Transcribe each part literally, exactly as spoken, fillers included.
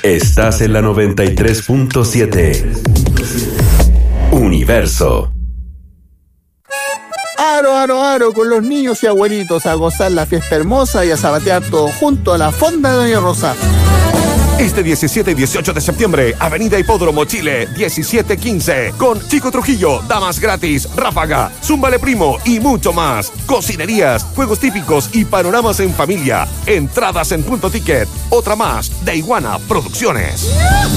Estás en la noventa y tres punto siete. Universo. Aro, aro, aro, con los niños y abuelitos a gozar la fiesta hermosa y a zapatear todo junto a la fonda de Doña Rosa. Este diecisiete y dieciocho de septiembre, Avenida Hipódromo Chile, diecisiete quince, con Chico Trujillo, Damas Gratis, Ráfaga, Zúmbale Primo y mucho más. Cocinerías, juegos típicos y panoramas en familia. Entradas en Punto Ticket. Otra más de Iguana Producciones.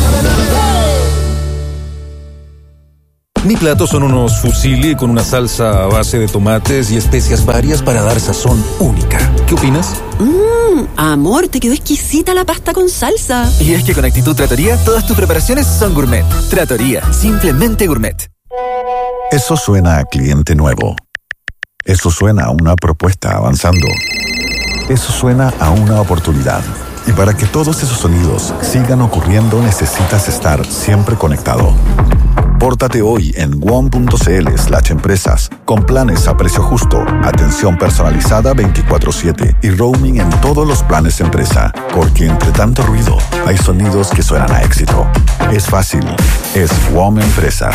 Mi plato son unos fusilli con una salsa a base de tomates y especias varias para dar sazón única. ¿Qué opinas? Mmm, amor, te quedó exquisita la pasta con salsa. Y es que con Actitud Trattoria, todas tus preparaciones son gourmet. Trattoria, simplemente gourmet. Eso suena a cliente nuevo. Eso suena a una propuesta avanzando. Eso suena a una oportunidad. Y para que todos esos sonidos sigan ocurriendo, necesitas estar siempre conectado. Pórtate hoy en one punto cl slash empresas con planes a precio justo, atención personalizada veinticuatro siete y roaming en todos los planes empresa. Porque entre tanto ruido, hay sonidos que suenan a éxito. Es fácil. Es W O M Empresas.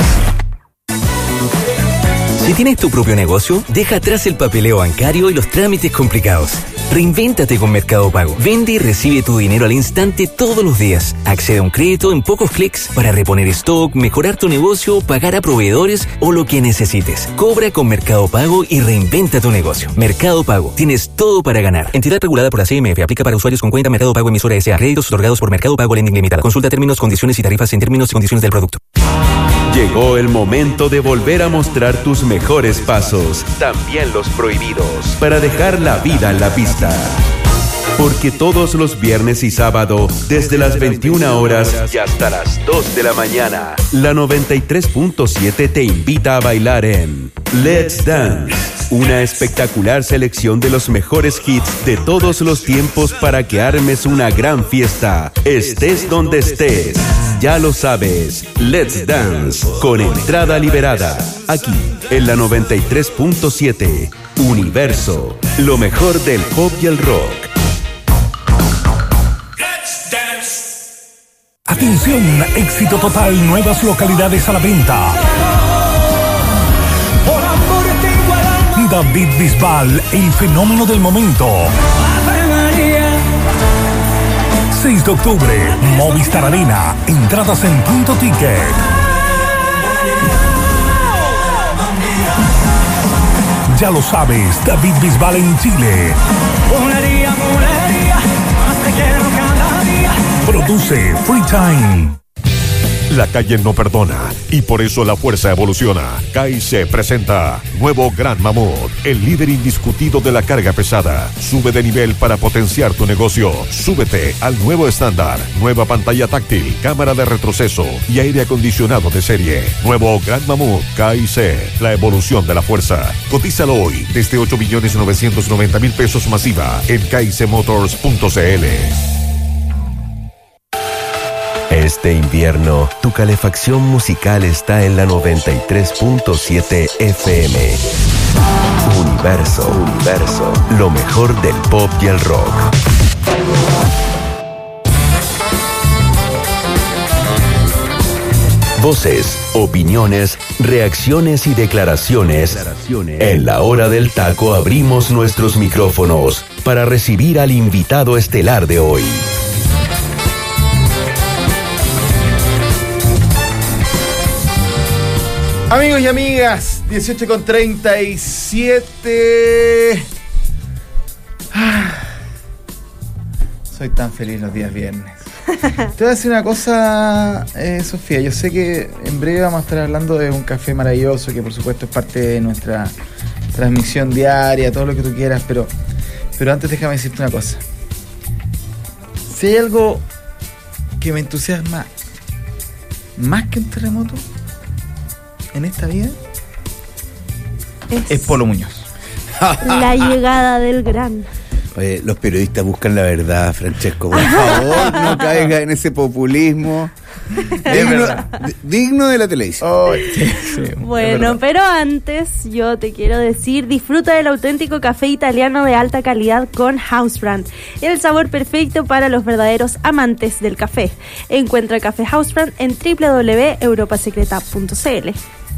Si tienes tu propio negocio, deja atrás el papeleo bancario y los trámites complicados. Reinvéntate con Mercado Pago. Vende y recibe tu dinero al instante todos los días. Accede a un crédito en pocos clics para reponer stock, mejorar tu negocio, pagar a proveedores o lo que necesites. Cobra con Mercado Pago y reinventa tu negocio. Mercado Pago. Tienes todo para ganar. Entidad regulada por la C M F. Aplica para usuarios con cuenta Mercado Pago emisora S A. Créditos otorgados por Mercado Pago Lending Limitada. Consulta términos, condiciones y tarifas en términos y condiciones del producto. Llegó el momento de volver a mostrar tus mejores pasos, también los prohibidos, para dejar la vida en la pista. Porque todos los viernes y sábado, desde las veintiuna horas y hasta las dos de la mañana, la noventa y tres punto siete te invita a bailar en Let's Dance, una espectacular selección de los mejores hits de todos los tiempos para que armes una gran fiesta, estés donde estés. Ya lo sabes, Let's Dance, con entrada liberada, aquí en la noventa y tres punto siete, Universo, lo mejor del pop y el rock. Atención, éxito total, nuevas localidades a la venta. David Bisbal, el fenómeno del momento. seis de octubre, Movistar Arena, entradas en Punto Ticket. Ya lo sabes, David Bisbal en Chile. Produce Free Time. La calle no perdona y por eso la fuerza evoluciona. K I C presenta nuevo Gran Mamut, el líder indiscutido de la carga pesada. Sube de nivel para potenciar tu negocio. Súbete al nuevo estándar. Nueva pantalla táctil, cámara de retroceso y aire acondicionado de serie. Nuevo Gran Mamut K I C, la evolución de la fuerza. Cotízalo hoy desde ocho millones novecientos noventa mil pesos masiva en k i c motors punto c l. Este invierno, tu calefacción musical está en la noventa y tres punto siete F M. Universo, Universo, lo mejor del pop y el rock. Voces, opiniones, reacciones y declaraciones. En la hora del taco abrimos nuestros micrófonos para recibir al invitado estelar de hoy. Amigos y amigas, dieciocho con treinta y siete. Ah, soy tan feliz los días viernes. Te voy a decir una cosa, eh, Sofía. Yo sé que en breve vamos a estar hablando de un café maravilloso que por supuesto es parte de nuestra transmisión diaria, todo lo que tú quieras, pero, pero antes déjame decirte una cosa. Si hay algo que me entusiasma más que un terremoto en esta vida, es, es Polo Muñoz. La llegada del gran. Oye, los periodistas buscan la verdad, Francesco. Por favor, no caiga en ese populismo. digno, d- digno de la televisión. Oh, sí, sí, bueno, pero antes yo te quiero decir, disfruta del auténtico café italiano de alta calidad con House Brand, el sabor perfecto para los verdaderos amantes del café. Encuentra Café House Brand en doble u doble u doble u punto europa secreta punto c l.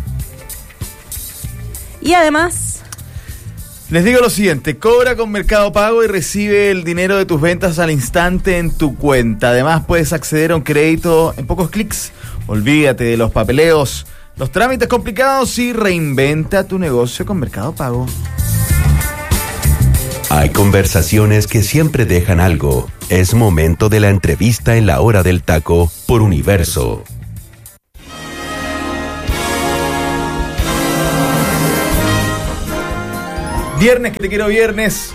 Y además... les digo lo siguiente, cobra con Mercado Pago y recibe el dinero de tus ventas al instante en tu cuenta. Además puedes acceder a un crédito en pocos clics. Olvídate de los papeleos, los trámites complicados y reinventa tu negocio con Mercado Pago. Hay conversaciones que siempre dejan algo. Es momento de la entrevista en la hora del taco por Universo. Viernes, que te quiero viernes.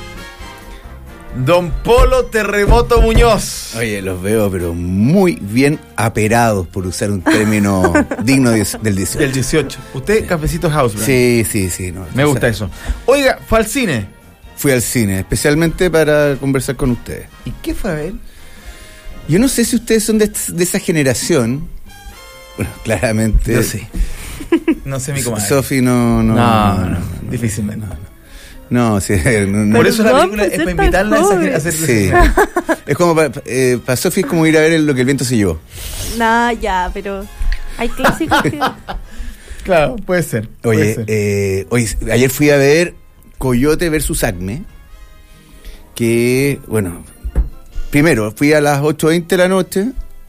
Don Polo Terremoto Muñoz. Oye, los veo, pero muy bien aperados, por usar un término digno de, del dieciocho. Del dieciocho. Usted, sí. Cafecito House Brand. Sí, sí, sí. No, Me gusta eso. Oiga, ¿fue al cine? Fui al cine, especialmente para conversar con ustedes. ¿Y qué fue a ver? Yo no sé si ustedes son de, de esa generación. Bueno, claramente. Yo sí. No sé mi comadre. Sofi no no, no, no, no, no. Difícilmente. No, no. No, sí, no, no. Por eso la película es para invitarla a hacer. Sí. Es como para eh, para Sofi es como ir a ver Lo que el viento se llevó. No, ya, pero hay clásicos que... Claro, puede ser. Oye, puede ser. Eh, oye, ayer fui a ver Coyote versus Acme, que, bueno, primero fui a las ocho veinte de la noche.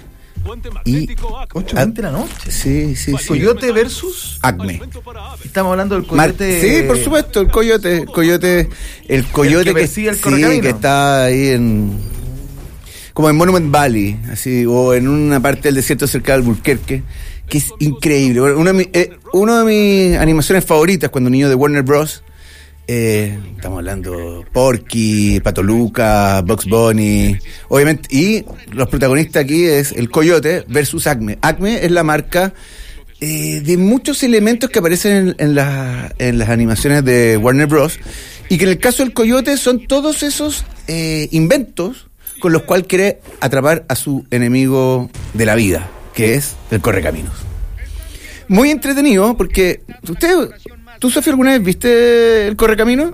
Y ocho veinte de la noche. Sí, sí, sí. Coyote versus Acme. Estamos hablando del coyote. Mar- sí, por supuesto, el coyote, el coyote, el coyote el que, que sí, el que está ahí en como en Monument Valley, así, o en una parte del desierto cerca de Albuquerque, que es increíble. Bueno, una de mi, eh, una de mis animaciones favoritas cuando niño de Warner Bros. Eh, estamos hablando Porky, Pato Luca, Bugs Bunny, obviamente, y los protagonistas aquí es el Coyote versus Acme. Acme es la marca eh, de muchos elementos que aparecen en, en, la, en las animaciones de Warner Bros. Y que en el caso del Coyote son todos esos eh, inventos con los cuales quiere atrapar a su enemigo de la vida, que es el Correcaminos. Muy entretenido porque usted... ¿Tú, Sofía, alguna vez viste el Correcamino?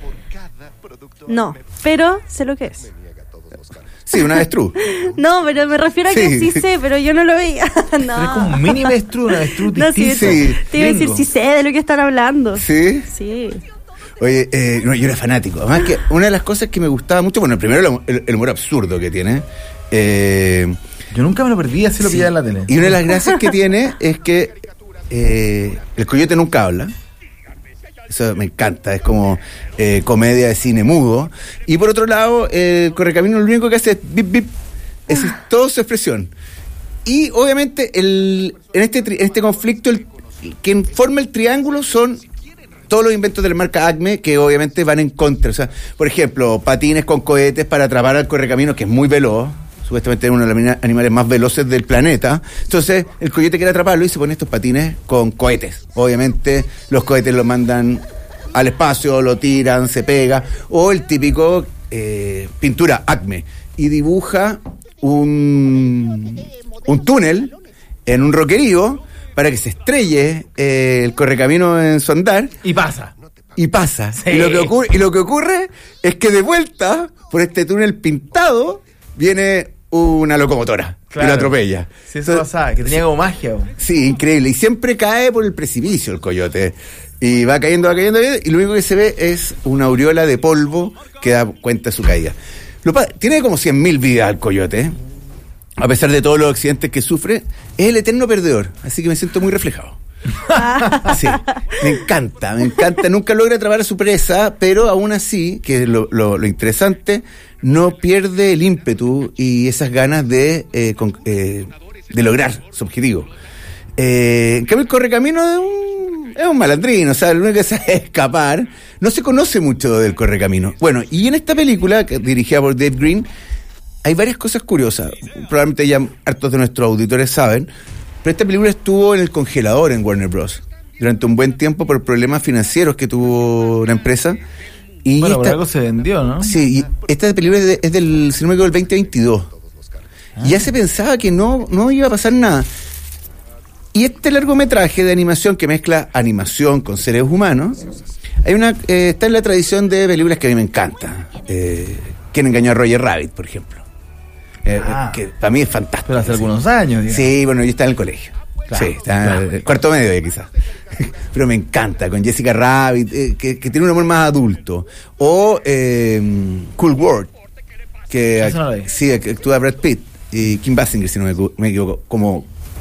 No, pero sé lo que es. Sí, una avestruz. No, pero me refiero a que sí, sí sé, pero yo no lo veía. No. Pero es como un mini avestruz, una avestruz no, distinta. Sí, te iba a decir, sí sé de lo que están hablando. ¿Sí? Sí. Oye, eh, no, yo era fanático. Además que una de las cosas que me gustaba mucho, bueno, primero el, el humor absurdo que tiene. Eh, yo nunca me lo perdí, así lo sí. pillaba en la tele. Y una de las gracias que tiene es que eh, el Coyote nunca habla. Eso me encanta, es como eh, comedia de cine mudo. Y por otro lado, el Correcamino lo único que hace es bip, bip. Esa es toda su expresión. Y obviamente el, en, este, en este conflicto, el, quien forma el triángulo son todos los inventos de la marca Acme, que obviamente van en contra. O sea, por ejemplo, patines con cohetes para atrapar al Correcamino, que es muy veloz. Supuestamente es uno de los animales más veloces del planeta. Entonces, el Coyote quiere atraparlo y se pone estos patines con cohetes. Obviamente, los cohetes los mandan al espacio, lo tiran, se pega. O el típico eh, pintura Acme. Y dibuja un, un túnel en un roquerío para que se estrelle eh, el Correcamino en su andar. Y pasa. Y pasa. Sí. Y, lo que ocurre, y lo que ocurre es que de vuelta, por este túnel pintado, viene una locomotora, claro, y lo atropella. Sí, eso pasaba, que tenía como magia. Bro. Sí, increíble. Y siempre cae por el precipicio el Coyote. Y va cayendo, va cayendo, y lo único que se ve es una aureola de polvo que da cuenta de su caída. Lo, tiene como cien mil vidas el Coyote, a pesar de todos los accidentes que sufre. Es el eterno perdedor, así que me siento muy reflejado. Sí, me encanta, me encanta. Nunca logra atrapar a su presa, pero aún así, que es lo, lo, lo interesante, no pierde el ímpetu y esas ganas de, eh, con, eh, de lograr su objetivo. Eh, en cambio, el Correcamino es un, es un malandrín, o sea, lo único que hace es escapar. No se conoce mucho del Correcamino. Bueno, y en esta película, que dirigida por Dave Green, hay varias cosas curiosas. Probablemente ya hartos de nuestros auditores saben, pero esta película estuvo en el congelador en Warner Bros. Durante un buen tiempo por problemas financieros que tuvo la empresa. Y bueno, esta, por algo se vendió, ¿no? Sí, y esta película es, de, es del, si no me equivoco, del veinte veintidós. Ah. Y ya se pensaba que no, no iba a pasar nada. Y este largometraje de animación que mezcla animación con seres humanos, hay una eh, está en la tradición de películas que a mí me encanta. Eh, ¿Quién engañó a Roger Rabbit, por ejemplo? Eh, ah, que para mí es fantástico. Pero hace algunos años, digamos. Sí, bueno, yo estaba en el colegio. Claro, sí, está claro. En el cuarto medio ya quizás. Pero me encanta, con Jessica Rabbit, eh, que, que tiene un humor más adulto. O eh, Cool World, que, no sí, que actúa Brad Pitt y Kim Basinger, si no me, me equivoco, como,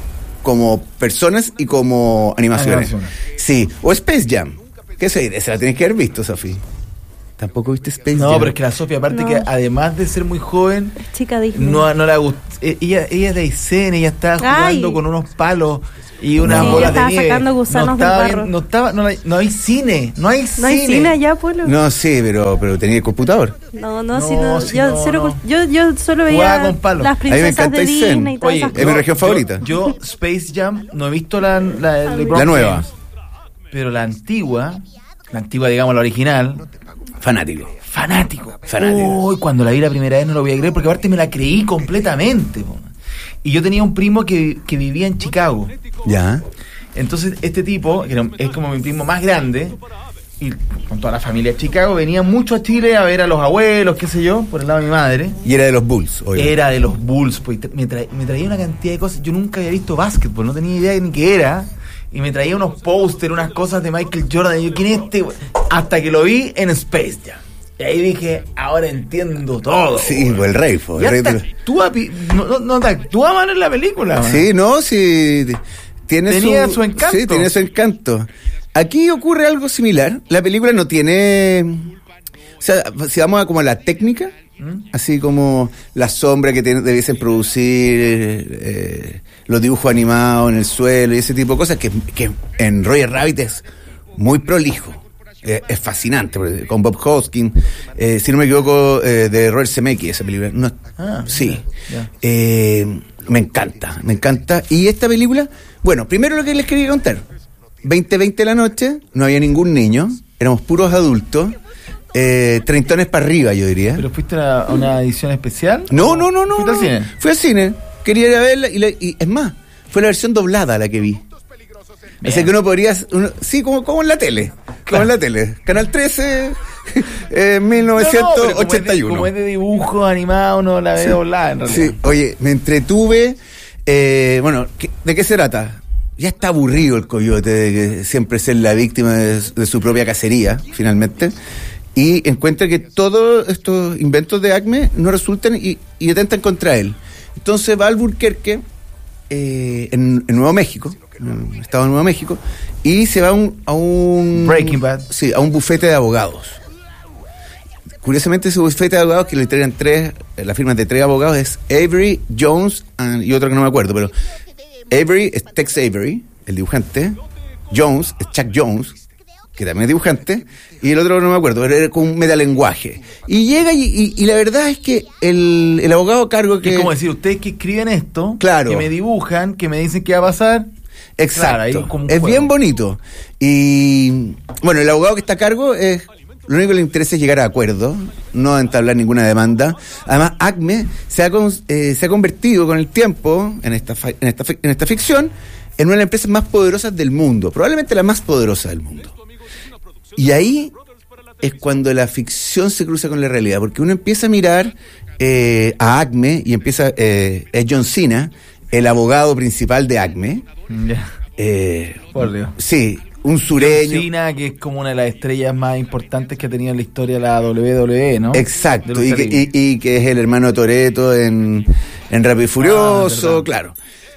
como personas y como animaciones. Animación. Sí, o Space Jam, que esa, esa la tienes que haber visto, Sofi. ¿Tampoco viste Space no, Jam? No, pero es que la Sofía, aparte no. que además de ser muy joven, chica Disney. no, no la gusta. Ella, ella es de escena, ella estaba jugando Ay. con unos palos y unas sí, bolas de nieve. Estaba sacando gusanos no estaba del barro. Bien, no, estaba, no, no hay cine, no hay no cine. hay cine allá, Polo. No, sí, pero, pero tenía el computador. No, no, no, si no, si yo, no, cero, no. yo, yo solo veía con palos. las princesas de Disney y todas Oye, esas cosas. Es mi región favorita. Yo, yo Space Jam, no he visto la, la, la, la nueva. Games, pero la antigua, la antigua, digamos, la original. Fanático. Fanático. Fanático. Uy, cuando la vi la primera vez no lo voy a creer, porque aparte me la creí completamente. Po. Y yo tenía un primo que, que vivía en Chicago. Ya. Entonces, este tipo, que es como mi primo más grande, y con toda la familia de Chicago, venía mucho a Chile a ver a los abuelos, qué sé yo, por el lado de mi madre. Y era de los Bulls, obviamente. Era de los Bulls, pues me, tra- me traía una cantidad de cosas. Yo nunca había visto básquetbol, no tenía idea ni qué era. Y me traía unos póster, unas cosas de Michael Jordan. Y yo, ¿quién es este? Hasta que lo vi en Space Jam. Y ahí dije, ahora entiendo todo. Sí, pues el rey fue. Ya El rey te actúa, no, no, no te actúa mal en la película. Man. Sí, no, sí. Tiene Tenía su, su encanto. Sí, tiene su encanto. Aquí ocurre algo similar. La película no tiene... O sea, si vamos a como a la técnica, ¿Mm? así como la sombra que tiene, debiesen producir, eh, los dibujos animados en el suelo y ese tipo de cosas, que, que en Roger Rabbit es muy prolijo. Eh, es fascinante, con Bob Hoskins, eh, si no me equivoco, eh, de Robert Zemeckis, esa película. No, ah, sí. Ya. Eh, me encanta, me encanta. Y esta película, bueno, primero lo que les quería contar. veinte veinte de la noche, no había ningún niño, éramos puros adultos, eh, treintones para arriba, yo diría. ¿Pero fuiste a una edición especial? No, no, no, no. ¿Fuiste no. al cine? Fui al cine, quería ir a verla y, la, y es más, fue la versión doblada la que vi. Bien. Así que uno podría, uno, sí, como, como en la tele, claro. como en la tele, Canal trece, eh, mil novecientos ochenta y uno. No, no, como, es de, como es de dibujo animado, no la ve sí. doblada en realidad. Sí, oye, me entretuve, eh, bueno, ¿qué, ¿de qué se trata? Ya está aburrido el coyote de que siempre ser la víctima de, de su propia cacería, finalmente, y encuentra que todos estos inventos de Acme no resultan y, y atentan contra él. Entonces va a Albuquerque, eh, en, en Nuevo México, en el estado de Nuevo México, y se va a un, a un Breaking Bad. Sí, a un bufete de abogados. Curiosamente, ese bufete de abogados que lo integran tres, la firma de tres abogados es Avery, Jones and, y otro que no me acuerdo, pero Avery es Tex Avery, el dibujante. Jones es Chuck Jones, que también es dibujante. Y el otro no me acuerdo, pero era con un metalenguaje. Y llega y, y, y la verdad es que el, el abogado a cargo que... Es como decir, ustedes que escriben esto, claro, que me dibujan, que me dicen qué va a pasar. Exacto. Claro, como es juego. bien bonito. Y bueno, el abogado que está a cargo es... Lo único que le interesa es llegar a acuerdo, no entablar ninguna demanda. Además, Acme se ha, con, eh, se ha convertido con el tiempo, en esta, en, esta, en esta ficción, en una de las empresas más poderosas del mundo, probablemente la más poderosa del mundo. Y ahí es cuando la ficción se cruza con la realidad, porque uno empieza a mirar eh, a Acme y empieza, eh, es John Cena, el abogado principal de Acme. Yeah. Eh, Por Dios. Sí. Un sureño. Cena, que es como una de las estrellas más importantes que ha tenido en la historia la doble u doble u E, ¿no? Exacto, y que, y, y que es el hermano de Toretto en, en Rápido y Furioso, ah, claro.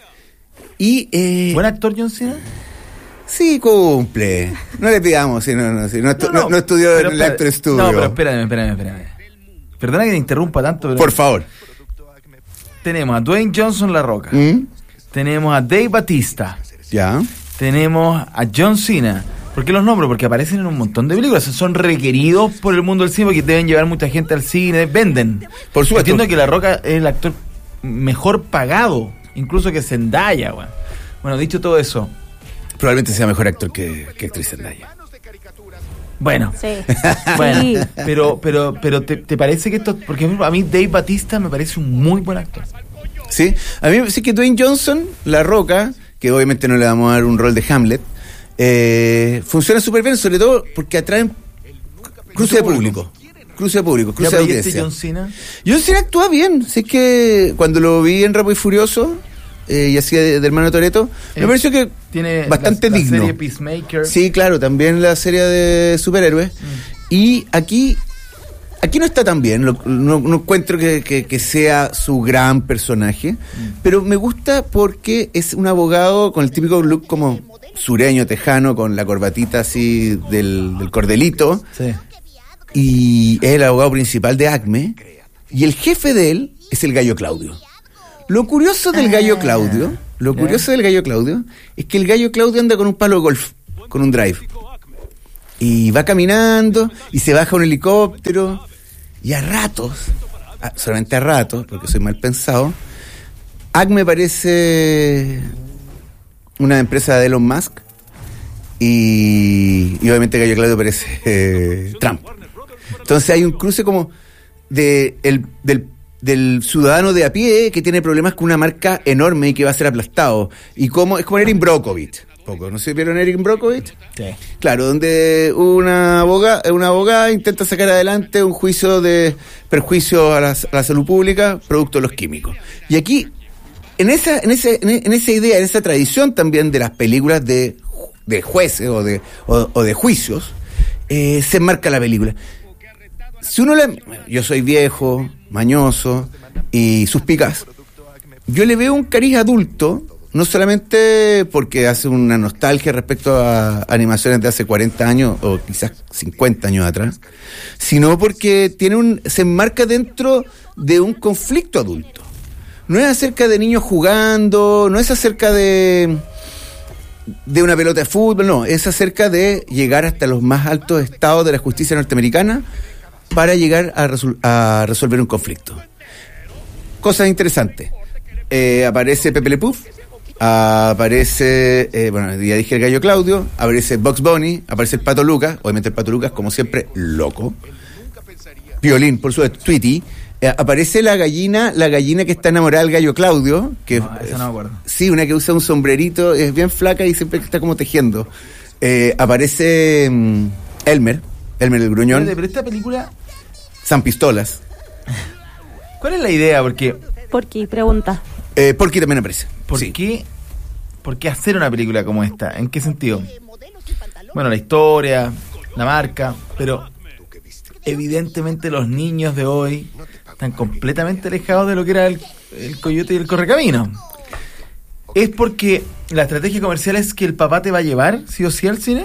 Y, eh, ¿Buen actor John Cena? Sí, cumple. No le pidamos, si no, no, si no, estu- no, no, no estudió en el Actor Studio. No, pero espérame, espérame, espérame. Perdona que te interrumpa tanto, pero... Por favor. Tenemos a Dwayne Johnson La Roca. ¿Mm? Tenemos a Dave Bautista. Ya. Tenemos a John Cena. ¿Por qué los nombro? Porque aparecen en un montón de películas. Son requeridos por el mundo del cine porque deben llevar mucha gente al cine. Venden. Por supuesto. Entiendo que La Roca es el actor mejor pagado, incluso que Zendaya. Bueno, bueno dicho todo eso. Probablemente sea mejor actor que, que actriz Zendaya. Bueno, sí. bueno, sí. pero, pero, pero te, te parece que esto, porque a mí Dave Bautista me parece un muy buen actor. Sí, a mí me parece que Dwayne Johnson, La Roca, que obviamente no le vamos a dar un rol de Hamlet, eh, funciona súper bien, sobre todo porque atraen cruce de público. Cruce de público, cruce de audiencia. John Cena? John Cena actúa bien. Sé que cuando lo vi en Rápido y Furioso, eh, y hacía de, de hermano Toretto, eh, me pareció que tiene bastante la, digno. La serie Peacemaker. Sí, claro, también la serie de superhéroes. Mm. Y aquí, aquí no está tan bien. Lo, no, no encuentro que, que, que sea su gran personaje, mm. pero me gusta porque es un abogado con el típico look como sureño, tejano, con la corbatita así del, del cordelito. Sí. Y es el abogado principal de Acme, y el jefe de él es el Gallo Claudio. Lo curioso del Gallo Claudio, lo curioso del Gallo Claudio, es que el Gallo Claudio anda con un palo de golf, con un drive. Y va caminando, y se baja un helicóptero, y a ratos, solamente a ratos, porque soy mal pensado, Acme parece una empresa de Elon Musk, y, y obviamente Gallo Claudio parece eh, Trump. Entonces hay un cruce como de el, del, del ciudadano de a pie que tiene problemas con una marca enorme y que va a ser aplastado. Y como es como Erin Brockovich. Poco, ¿no se vieron Erin Brockovich? Sí. Claro, donde una abogada, una abogada intenta sacar adelante un juicio de perjuicio a la, a la salud pública producto de los químicos. Y aquí, en esa, en ese, en esa idea, en esa tradición también de las películas de, de jueces o de, o, o de juicios, eh, se enmarca la película. Si uno le... Yo soy viejo, mañoso y suspicaz. Yo le veo un cariz adulto, no solamente porque hace una nostalgia respecto a animaciones de hace cuarenta años o quizás cincuenta años atrás, sino porque tiene un se enmarca dentro de un conflicto adulto. No es acerca de niños jugando, no es acerca de... de una pelota de fútbol, no, es acerca de llegar hasta los más altos estados de la justicia norteamericana para llegar a, resol- a resolver un conflicto. Cosas interesantes. Eh, aparece Pepe Le Puff, aparece, eh, bueno, ya dije el Gallo Claudio, aparece Bugs Bunny, aparece el Pato Lucas, obviamente el Pato Lucas, como siempre, loco. Piolín, por supuesto, Tweety. Eh, aparece la gallina, la gallina que está enamorada del Gallo Claudio, que no, esa no me acuerdo. Sí, una que usa un sombrerito, es bien flaca y siempre está como tejiendo. Eh, aparece um, Elmer, Elmer el gruñón. Pero esta película... San Pistolas. ¿Cuál es la idea? Porque... ¿Por qué? Pregunta. Eh, Porky también aparece. ¿Por sí. qué? ¿Por qué hacer una película como esta? ¿En qué sentido? Bueno, la historia, la marca, pero evidentemente los niños de hoy están completamente alejados de lo que era el, el Coyote y el Correcamino. ¿Es porque la estrategia comercial es que el papá te va a llevar, sí o sí, al cine?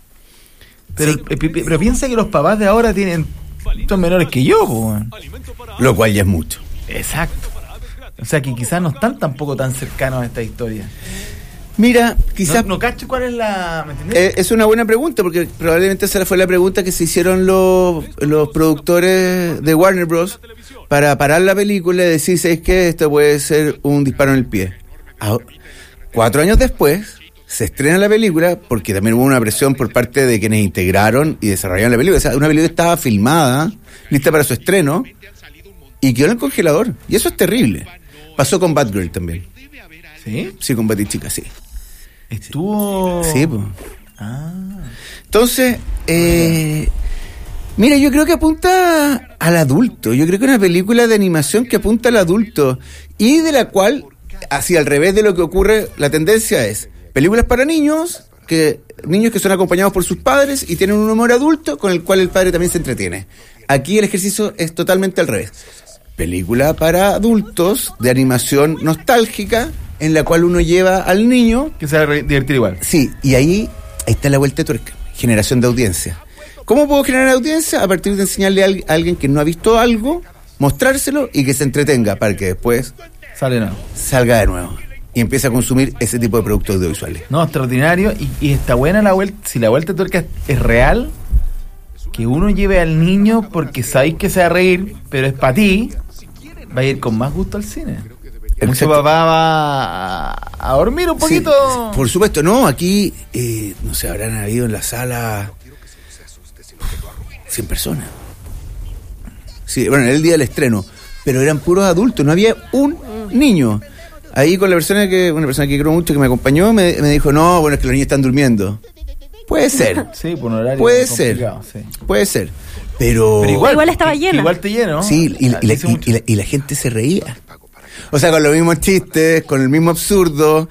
Pero, sí. eh, pero piensa que los papás de ahora tienen... son menores que yo, po. Lo cual ya es mucho. Exacto. O sea que quizás no están tampoco tan cercanos a esta historia. Mira, quizás... No, no cacho cuál es la... ¿me entiendes? Eh, es una buena pregunta, porque probablemente esa fue la pregunta que se hicieron los, los productores de Warner Bros. Para parar la película y decir, ¿sabes qué? Esto puede ser un disparo en el pie. Ahora, cuatro años después... se estrena la película porque también hubo una presión por parte de quienes integraron y desarrollaron la película. O sea, una película estaba filmada, lista para su estreno, y quedó en el congelador. Y eso es terrible. Pasó con Batgirl también. ¿Sí? Sí, con Batichica, sí. Estuvo... Sí, pues. Ah. Entonces, eh, mira, yo creo que apunta al adulto. Yo creo que es una película de animación que apunta al adulto y de la cual, así al revés de lo que ocurre, la tendencia es... películas para niños, que niños que son acompañados por sus padres y tienen un humor adulto con el cual el padre también se entretiene. Aquí el ejercicio es totalmente al revés. Película para adultos de animación nostálgica en la cual uno lleva al niño... que se va a divertir igual. Sí, y ahí, ahí está la vuelta de tuerca. Generación de audiencia. ¿Cómo puedo generar audiencia? A partir de enseñarle a alguien que no ha visto algo, mostrárselo y que se entretenga para que después Sale no. salga de nuevo y empieza a consumir ese tipo de productos audiovisuales. No, extraordinario. Y, y está buena la vuelta. Si la vuelta de tuerca es real, que uno lleve al niño porque sabéis que se va a reír, pero es para ti, va a ir con más gusto al cine. Mucho papá va a, a dormir un poquito. Sí, por supuesto, no, aquí, eh, no sé, habrán habido en la sala cien personas. Sí, bueno, era el día del estreno, pero eran puros adultos, no había un niño. Ahí con la persona que, una persona que creo mucho que me acompañó, me, me dijo, no, bueno, es que los niños están durmiendo. Puede ser. Sí, por un horario Puede ser. Sí. Puede ser. Pero, pero igual, igual estaba lleno. Igual te lleno. Sí, y, y, la, y, la, y, la, y la gente se reía. O sea, con los mismos chistes, con el mismo absurdo.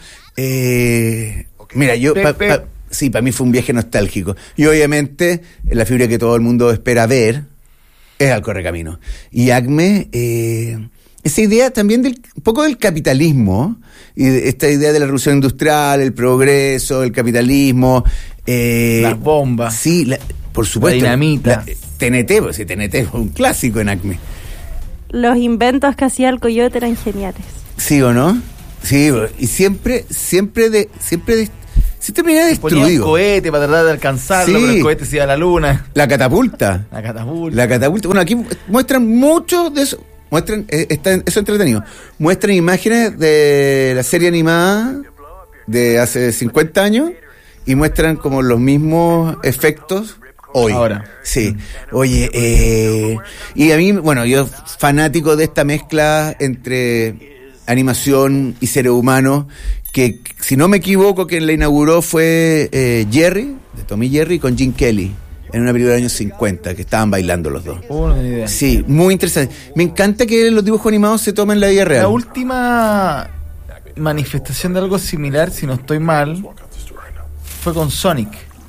Eh, mira, yo... Pa, pa, sí, para mí fue un viaje nostálgico. Y obviamente, la figura que todo el mundo espera ver es al Correcaminos. Y Acme... Eh, esa idea también del un poco del capitalismo, y esta idea de la revolución industrial, el progreso, el capitalismo... Eh, las bombas. Sí, la, por supuesto. La dinamita. La, T N T, pues sí, T N T es un clásico en Acme. Los inventos que hacía el Coyote eran geniales. ¿Sí o no? Sí, y siempre, siempre de, siempre de, se termina destruido. Ponía un cohete para tratar de alcanzarlo, sí. Pero el cohete se iba a la luna. La catapulta. La catapulta. La catapulta. Bueno, aquí muestran mucho de eso. Muestran, eh, está, eso entretenido. Muestran imágenes de la serie animada de hace cincuenta años y muestran como los mismos efectos hoy. Ahora. Sí. Oye, eh, y a mí, bueno, yo fanático de esta mezcla entre animación y seres humanos, que si no me equivoco, quien la inauguró fue eh, Jerry, de Tom y Jerry, con Gene Kelly, en una película de los años cincuenta, que estaban bailando los dos. Oh, no, ni idea. Sí, muy interesante. Me encanta que los dibujos animados se tomen en la vida real. La última manifestación de algo similar, si no estoy mal, fue con Sonic.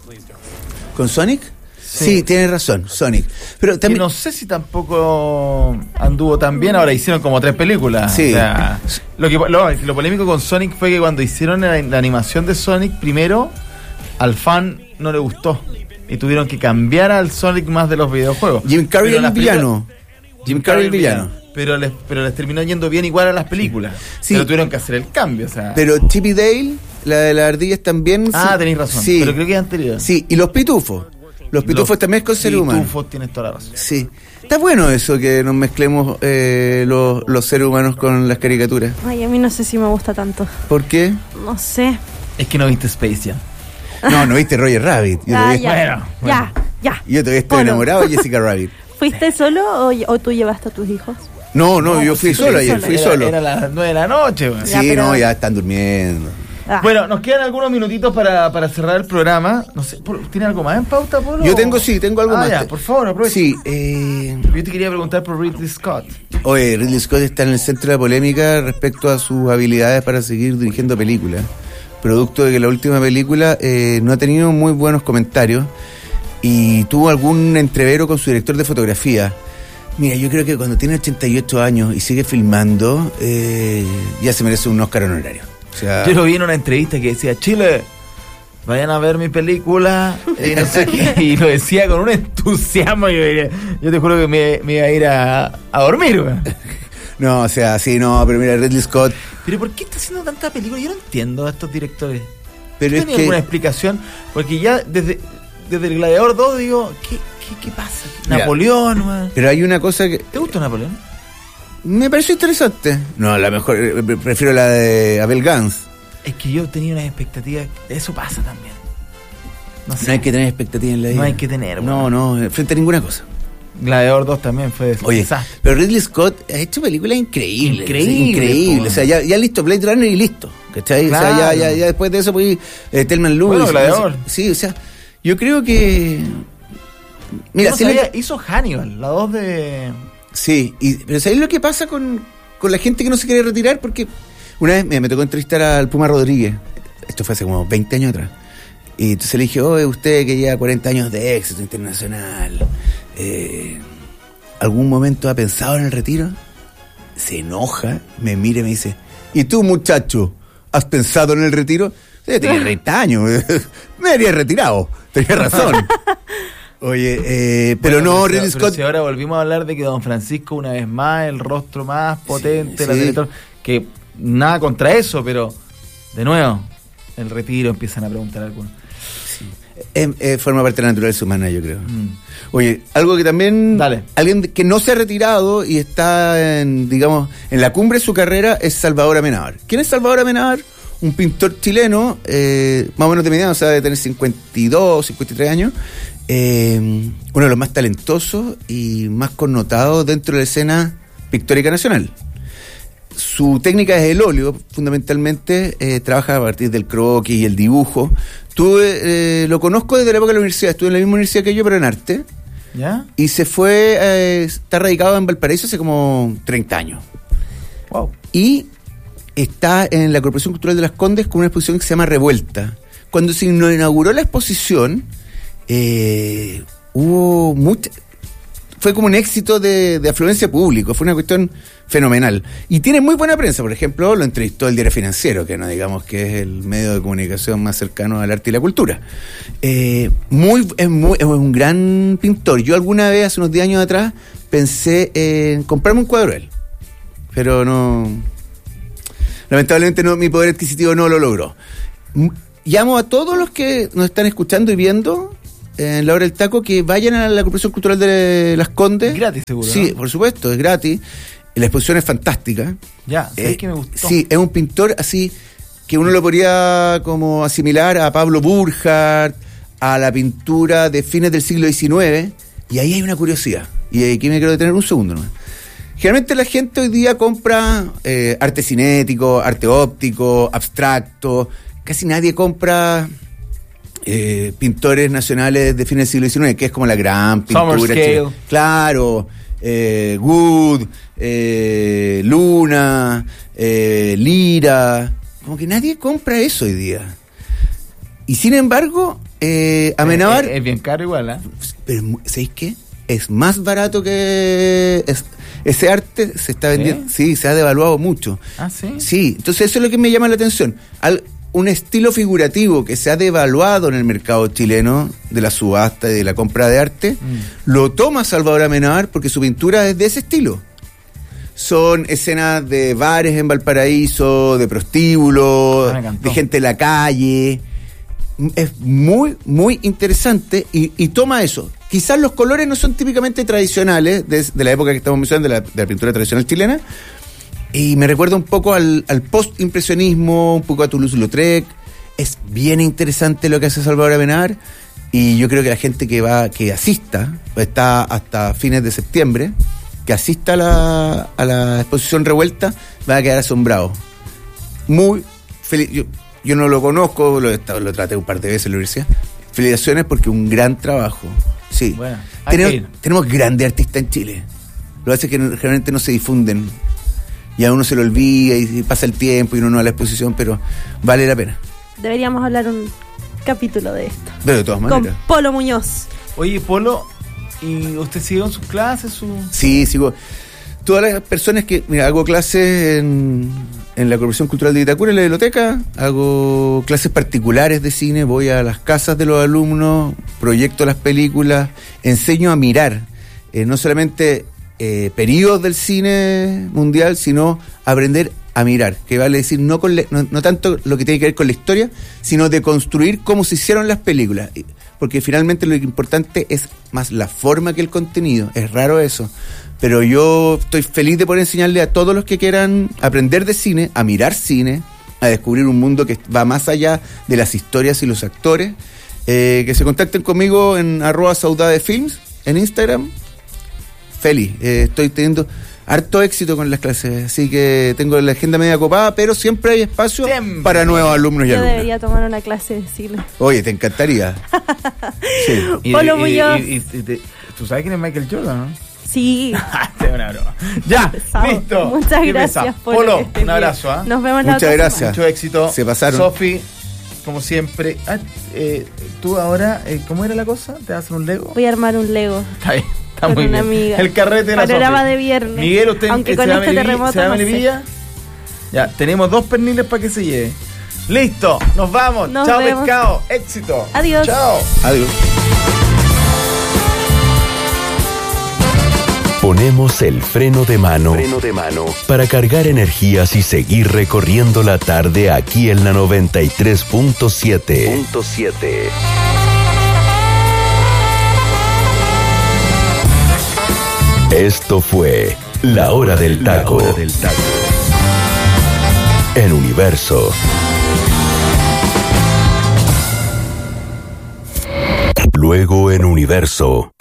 ¿Con Sonic? Sí, sí, tienes razón, Sonic. Pero también... Y no sé si tampoco anduvo tan bien. Ahora hicieron como tres películas. Sí. O sea, lo, que, lo, lo polémico con Sonic fue que cuando hicieron la, la animación de Sonic, primero al fan no le gustó y tuvieron que cambiar al Sonic más de los videojuegos. Jim Carrey el villano. Jim Carrey el villano. Pero les, pero les terminó yendo bien igual a las películas. Sí. Pero tuvieron que hacer el cambio. O sea. Pero Chip y Dale, la de las ardillas también. Ah, sí. Tenéis razón. Sí. Pero creo que es anterior. Sí, y los pitufos. Los pitufos los también es con seres humanos. Los pitufos tienes toda la razón. Sí. Está bueno eso, que nos mezclemos eh, los, los seres humanos con las caricaturas. Ay, a mí no sé si me gusta tanto. ¿Por qué? No sé. Es que no viste Space Jam. No, no viste Roger Rabbit. Yo ah, todavía... ya, bueno, bueno. ya, ya. Yo todavía estoy Polo. enamorado de Jessica Rabbit. ¿Fuiste solo o, o tú llevaste a tus hijos? No, no, no yo fui solo ayer, fui era, solo. Era las nueve de la noche. Bueno. Sí, ya, pero... no, ya están durmiendo. Ah. Bueno, nos quedan algunos minutitos para, para cerrar el programa. No sé, ¿tiene algo más en pauta, Polo? Yo tengo, sí, tengo algo ah, más. Ya, por favor, aprovecha. Sí, eh... Yo te quería preguntar por Ridley Scott. Oye, Ridley Scott está en el centro de la polémica respecto a sus habilidades para seguir dirigiendo películas. Producto de que la última película eh, no ha tenido muy buenos comentarios y tuvo algún entrevero con su director de fotografía. Mira, yo creo que cuando tiene ochenta y ocho años y sigue filmando, eh, ya se merece un Oscar honorario. O sea, yo lo vi en una entrevista que decía, Chile, vayan a ver mi película, y no sé qué, y lo decía con un entusiasmo. Yo, yo te juro que me, me iba a ir a, a dormir, güey. No, o sea, sí, no, pero mira, Ridley Scott... ¿Pero por qué está haciendo tanta película? Yo no entiendo a estos directores. Pero ¿Tiene es que... alguna explicación? Porque ya desde, desde el Gladiador dos digo, ¿qué, qué, qué pasa? Mira, Napoleón, man. Pero hay una cosa que... ¿Te gusta Napoleón? Me pareció interesante. No, la mejor, prefiero la de Abel Gance. Es que yo tenía unas expectativas, eso pasa también. No, sé. No hay que tener expectativas en la vida. No hay que tener. No, bueno. no, frente a ninguna cosa. Gladiador dos también fue Oye, desastre. Pero Ridley Scott ha hecho películas increíbles. Increíble. Increíble. O sea, ya, ya listo, Blade Runner y listo. ¿Cachai? Claro. O sea, ya, ya, ya después de eso, pues, eh, Thelman Lewis. Bueno, Gladiador. Sí, o sea, yo creo que... Mira, no si sabía, le... hizo Hannibal, la dos de... Sí, y, pero ¿sabéis lo que pasa con, con la gente que no se quiere retirar? Porque una vez me, me tocó entrevistar al Puma Rodríguez. Esto fue hace como veinte años atrás. Y entonces le dije, oye, usted que lleva cuarenta años de éxito internacional, eh, ¿algún momento ha pensado en el retiro? Se enoja, me mira y me dice, ¿y tú, muchacho, has pensado en el retiro? Yo tenía treinta años, me habría retirado, tenía razón. Oye, eh, pero bueno, no, Ridley Scott... Si ahora volvimos a hablar de que Don Francisco, una vez más, el rostro más potente, sí, la sí. Director, que nada contra eso, pero de nuevo, el retiro empiezan a preguntar algunos. Sí. Eh, eh, forma parte de la naturaleza humana, yo creo. Mm. Oye, algo que también... Dale. Alguien que no se ha retirado y está, en, digamos, en la cumbre de su carrera es Salvador Amenábar. ¿Quién es Salvador Amenábar? Un pintor chileno, eh, más o menos de mi edad, o sea, de tener cincuenta y dos, cincuenta y tres años, eh, uno de los más talentosos y más connotados dentro de la escena pictórica nacional. su técnica es el óleo, fundamentalmente, eh, trabaja a partir del croquis y el dibujo. Tú eh, lo conozco desde la época de la universidad, estuve en la misma universidad que yo, pero en arte. ¿Ya? Y se fue, eh, está radicado en Valparaíso hace como treinta años. Wow. Y está en la Corporación Cultural de Las Condes con una exposición que se llama Revuelta. Cuando se inauguró la exposición, eh, hubo mucha... Fue como un éxito de, de afluencia público, fue una cuestión fenomenal. Y tiene muy buena prensa, por ejemplo, lo entrevistó el Diario Financiero, que no digamos que es el medio de comunicación más cercano al arte y la cultura. Eh, muy, es, muy, es un gran pintor. Yo alguna vez, hace unos diez años atrás, pensé en comprarme un cuadro de él, pero no... Lamentablemente no, mi poder adquisitivo no lo logró. Llamo a todos los que nos están escuchando y viendo en la hora del taco que vayan a la Corporación Cultural de Las Condes. Gratis, seguro. Sí, ¿no? Por supuesto, es gratis. La exposición es fantástica. Ya, ¿sabes eh, que me gustó? Sí, es un pintor así que uno lo podría como asimilar a Pablo Burckhardt, a la pintura de fines del siglo diecinueve, y ahí hay una curiosidad. Y aquí me quiero detener un segundo nomás. Generalmente la gente hoy día compra eh, arte cinético, arte óptico, abstracto. Casi nadie compra eh, pintores nacionales de fines del siglo diecinueve, que es como la gran pintura. Scale. Claro, eh, Wood, eh, Luna, eh, Lira. Como que nadie compra eso hoy día. Y sin embargo, eh, Amenábar... Es, es, es bien caro igual, ¿eh? Pero, ¿sabéis qué? Es más barato que... Es, ese arte se está vendiendo... ¿Sí? sí, se ha devaluado mucho. Ah, ¿sí? Sí, entonces eso es lo que me llama la atención. Al, un estilo figurativo que se ha devaluado en el mercado chileno de la subasta y de la compra de arte, mm. lo toma Salvador Amenábar porque su pintura es de ese estilo. Son escenas de bares en Valparaíso, de prostíbulos, ah, de gente en la calle. Es muy, muy interesante y, y toma eso. Quizás los colores no son típicamente tradicionales de, de la época que estamos mencionando, de la, de la pintura tradicional chilena, y me recuerda un poco al, al post-impresionismo, un poco a Toulouse-Lautrec. Es bien interesante lo que hace Salvador Amenábar, y yo creo que la gente que va, que asista, está hasta fines de septiembre, que asista a la, a la exposición Revuelta, va a quedar asombrado. Muy feliz. Yo, yo no lo conozco, lo, lo traté un par de veces en la universidad. Felicitaciones porque un gran trabajo. Sí. Bueno, tenemos, tenemos grandes artistas en Chile. Lo que hace es que generalmente no se difunden. Y a uno se lo olvida y pasa el tiempo y uno no va a la exposición, pero vale la pena. Deberíamos hablar un capítulo de esto. Pero de todas maneras. Con Polo Muñoz. Oye, Polo, ¿y usted siguió en sus clases? Su... Sí, sigo. Todas las personas que... Mira, hago clases en, en la Corporación Cultural de Vitacura, en la biblioteca. Hago clases particulares de cine. Voy a las casas de los alumnos, proyecto las películas, enseño a mirar. Eh, no solamente eh, periodos del cine mundial, sino aprender a mirar. Que vale decir, no, con le, no, no tanto lo que tiene que ver con la historia, sino de construir cómo se hicieron las películas. Porque finalmente lo importante es más la forma que el contenido. Es raro eso. Pero yo estoy feliz de poder enseñarle a todos los que quieran aprender de cine, a mirar cine, a descubrir un mundo que va más allá de las historias y los actores, eh, que se contacten conmigo en arroba saudadefilms en Instagram. Feliz, eh, estoy teniendo harto éxito con las clases, así que tengo la agenda media copada, pero siempre hay espacio siempre para nuevos alumnos y Yo alumnas. debería tomar una clase de cine. Oye, te encantaría. Sí. Y, Polo y, Muñoz. y, y, y, y, ¿tú sabes quién es Michael Jordan, no? Sí. Este es una broma. Ya, Pesado. listo. Muchas Qué gracias, pesado. Polo, Polo, que estés un bien. abrazo. ¿eh? Nos vemos la Muchas otra gracias. semana. Mucho éxito. Se pasaron. Sofi, como siempre. Ah, eh, tú ahora, eh, ¿cómo era la cosa? ¿Te vas a hacer un Lego? Voy a armar un Lego. Está bien, está Con muy una bien. amiga. El carrete de la Panorama Sofi. de viernes. Miguel, usted Aunque eh, con se va a este Melivilla- terremoto ¿se va a no sé. Melivilla? Ya, tenemos dos perniles para que se lleve. Listo, nos vamos. Nos Chao, vemos. pescado. Éxito. Adiós. Chao. Adiós. Ponemos el freno de mano, Freno de mano. para cargar energías y seguir recorriendo la tarde aquí en la noventa y tres punto siete. Punto siete. Esto fue La Hora del Taco. La hora del taco. En Universo. Luego en Universo.